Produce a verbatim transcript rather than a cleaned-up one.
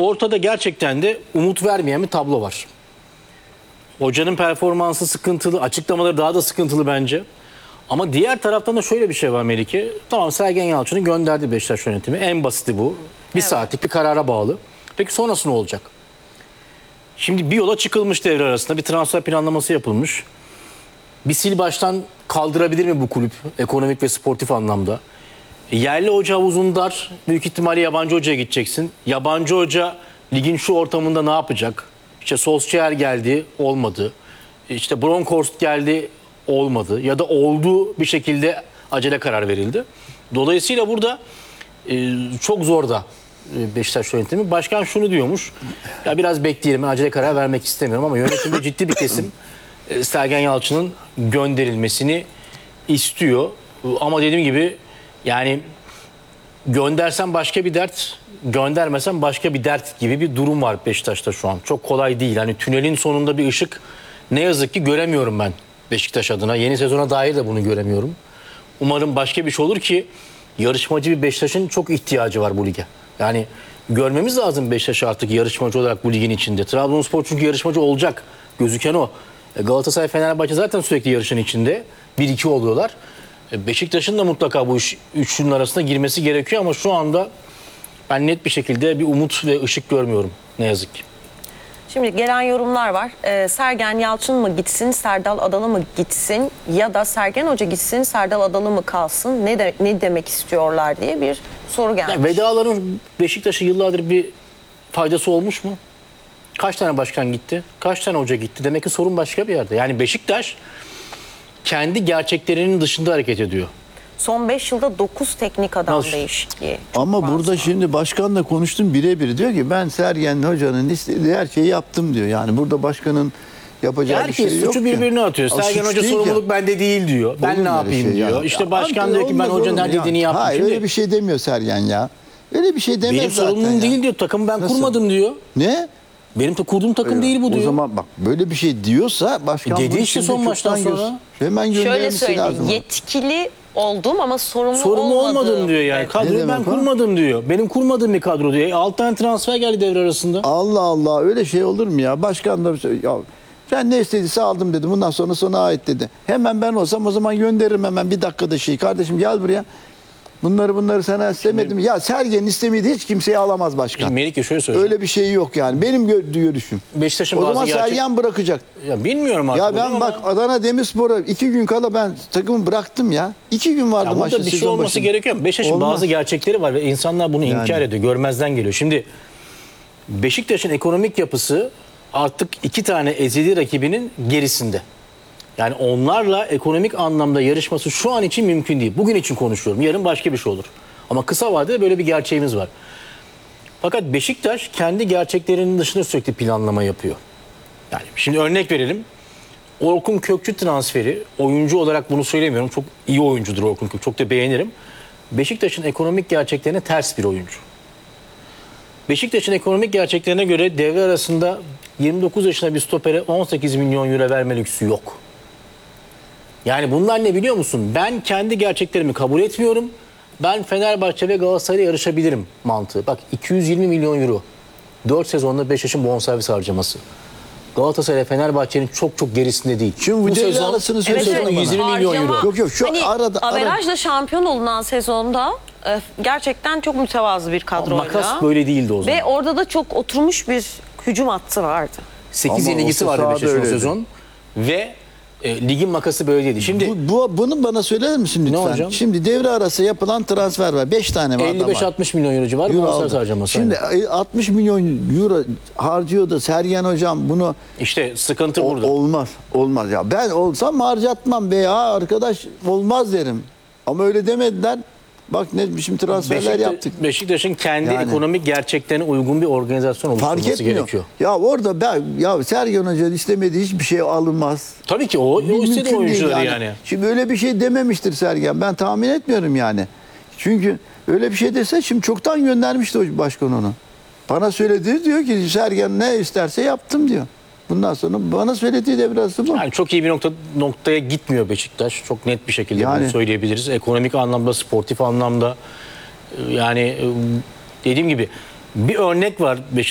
ortada gerçekten de umut vermeyen bir tablo var. Hocanın performansı sıkıntılı, açıklamaları daha da sıkıntılı bence. Ama diğer taraftan da şöyle bir şey var Melike. Tamam, Sergen Yalçın'ı gönderdi Beşiktaş yönetimi. En basiti bu. Bir evet. saatlik bir karara bağlı. Peki sonrası ne olacak? Şimdi bir yola çıkılmış devre arasında. Bir transfer planlaması yapılmış. Bir sil baştan kaldırabilir mi bu kulüp? Ekonomik ve sportif anlamda. Yerli hoca havuzun dar. Büyük ihtimalle yabancı hocaya gideceksin. Yabancı hoca ligin şu ortamında ne yapacak? İşte Solskjaer geldi, olmadı. İşte Bronkhorst geldi, olmadı. Ya da olduğu bir şekilde acele karar verildi. Dolayısıyla burada e, çok zor da e, Beşiktaş yönetimi. Başkan şunu diyormuş. Ya biraz bekleyelim, acele karar vermek istemiyorum ama yönetimde ciddi bir kesim e, Sergen Yalçın'ın gönderilmesini istiyor. Ama dediğim gibi yani göndersem başka bir dert, göndermesem başka bir dert gibi bir durum var Beşiktaş'ta şu an. Çok kolay değil. Hani tünelin sonunda bir ışık ne yazık ki göremiyorum ben Beşiktaş adına. Yeni sezona dair de bunu göremiyorum. Umarım başka bir şey olur ki yarışmacı bir Beşiktaş'ın çok ihtiyacı var bu lige. Yani görmemiz lazım Beşiktaş artık yarışmacı olarak bu ligin içinde. Trabzonspor çünkü yarışmacı olacak. Gözüken o. Galatasaray, Fenerbahçe zaten sürekli yarışın içinde. bir iki oluyorlar. Beşiktaş'ın da mutlaka bu üç, üçlünün arasında girmesi gerekiyor ama şu anda ben net bir şekilde bir umut ve ışık görmüyorum ne yazık ki. Şimdi gelen yorumlar var. Ee, Sergen Yalçın mı gitsin, Serdal Adalı mı gitsin ya da Sergen Hoca gitsin, Serdal Adalı mı kalsın? Ne de, ne demek istiyorlar diye bir soru gelmiş. Ya vedaların Beşiktaş'a yıllardır bir faydası olmuş mu? Kaç tane başkan gitti? Kaç tane hoca gitti? Demek ki sorun başka bir yerde. Yani Beşiktaş kendi gerçeklerinin dışında hareket ediyor. Son beş yılda dokuz teknik adam Nasıl? değişikliği. Çok Ama fazla. burada şimdi başkanla konuştum birebir, diyor ki ben Sergen Hoca'nın istediği her şeyi yaptım diyor. Yani burada başkanın yapacağı Herkes bir şey yok suçu ki. birbirine atıyor. Aa, Sergen suç Hoca değil sorumluluk ya. bende değil diyor. Ben Olur ne mu öyle yapayım şey ya? diyor. İşte Ya başkan abi, diyor ki ben olmaz hocanın olur her mu ya? dediğini yaptım. Hayır, Şimdi öyle bir şey demiyor Sergen ya. Öyle bir şey demez benim zaten sorumluluğum ya. değil diyor. Takımı ben Nasıl? kurmadım diyor. Ne? Benim de kurduğum takım değil bu diyor. O zaman bak böyle bir şey diyorsa başkan Dedi bunu işte şimdi son maçtan çoktan sonra. göz- Hemen Şöyle göndermesi söyleyeyim, lazım. yetkili oldum ama sorumlu, Sorumlu olmadım. olmadım diyor yani. Kadroyu ben demek o? kurmadım diyor. Benim kurmadığım bir kadro diyor. E, altı tane transfer geldi devre arasında. Allah Allah, öyle şey olur mu ya? Başkan da ya sen ne istediyse aldım dedi. Bundan sonra sana ait dedi. Hemen ben olsam o zaman gönderirim hemen bir dakikada şeyi. Kardeşim gel buraya. Bunları bunları sana istemedim. Ya Sergen istemedi, hiç kimseyi alamaz başkan. Şimdi Melike şöyle söyleyeyim. Öyle bir şey yok yani. Benim gö- görüşüm. Beşiktaş'ın O bazı zaman gerçek... Sergen bırakacak. Ya bilmiyorum artık. Ya ben ama bak Adana Demirspor'a iki gün kala ben takımı bıraktım ya. İki gün vardı ya maçta. burada bir şey sezon olması başında. gerekiyor. Beşiktaş'ın Olmaz. bazı gerçekleri var ve insanlar bunu Yani. inkar ediyor. Görmezden geliyor. Şimdi Beşiktaş'ın ekonomik yapısı artık iki tane ezeli rakibinin gerisinde. Yani onlarla ekonomik anlamda yarışması şu an için mümkün değil. Bugün için konuşuyorum. Yarın başka bir şey olur. Ama kısa vadede böyle bir gerçeğimiz var. Fakat Beşiktaş kendi gerçeklerinin dışında sürekli planlama yapıyor. Yani şimdi örnek verelim. Orkun Kökçü transferi, oyuncu olarak bunu söylemiyorum. Çok iyi oyuncudur Orkun Kökçü. Çok da beğenirim. Beşiktaş'ın ekonomik gerçeklerine ters bir oyuncu. Beşiktaş'ın ekonomik gerçeklerine göre devre arasında yirmi dokuz yaşında bir stopere on sekiz milyon euro verme lüksü yok. Yani bunlar ne biliyor musun? Ben kendi gerçeklerimi kabul etmiyorum. Ben Fenerbahçe ve Galatasaray'la yarışabilirim mantığı. Bak iki yüz yirmi milyon euro. dört sezonda Beşiktaş'ın bonservis harcaması. Galatasaray Fenerbahçe'nin çok çok gerisinde değil. Şimdi bu devre sezon, arasını bu söylesene sezon bana. yüz yirmi milyon euro. Yok yok şu hani arada- arada- averajla şampiyon olunan sezonda e, gerçekten çok mütevazı bir kadroyla. Makas böyle değildi o zaman. Ve orada da çok oturmuş bir hücum hattı vardı. sekiz Ama yenilgisi orta vardı sahada Beşiktaş'ın o öyleydi. sezon. Ve e, ligin makası böyleydi. Şimdi Bu, bu, bunu bana söyler misin lütfen? hocam? Şimdi devre arası yapılan transfer var. beş tane var. elli beş altmış milyon euro civarı Euro bonservis aldı. harcaması. Şimdi altmış milyon euro harcıyor da Sergen hocam bunu İşte sıkıntı o- burada. olmaz. Olmaz ya. Ben olsam harcatmam be ya arkadaş, olmaz derim. Ama öyle demediler. Bak ne biçim transferler Beşiktaş- yaptık. Beşiktaş'ın kendi Yani. ekonomik gerçeklerine uygun bir organizasyon Fark oluşturması etmiyor. gerekiyor. Ya orada ben ya Sergen Hoca istemediği hiçbir şey alınmaz. Tabii ki o, o Mümkün istedi değil oyuncuları yani. Şimdi öyle bir şey dememiştir Sergen. Ben tahmin etmiyorum yani. Çünkü öyle bir şey dese şimdi çoktan göndermişti o başkan onu. Bana söylediği diyor ki Sergen ne isterse yaptım diyor. Bundan sonra bana söylediği de biraz bu. Yani çok iyi bir nokta, noktaya gitmiyor Beşiktaş. Çok net bir şekilde Yani. bunu söyleyebiliriz. Ekonomik anlamda, sportif anlamda. Yani dediğim gibi bir örnek var Beşiktaş.